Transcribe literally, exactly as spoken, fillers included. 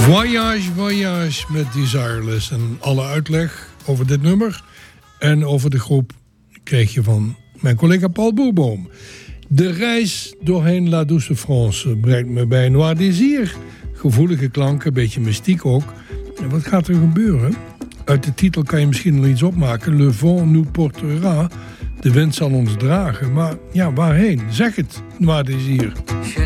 Voyage, Voyage met Desireless. En alle uitleg over dit nummer en over de groep kreeg je van mijn collega Paul Boerboom. De reis doorheen La Douce France brengt me bij Noir Désir. Gevoelige klanken, een beetje mystiek ook. En wat gaat er gebeuren? Uit de titel kan je misschien nog iets opmaken. Le vent nous portera. De wind zal ons dragen. Maar ja, waarheen? Zeg het, Noir Désir.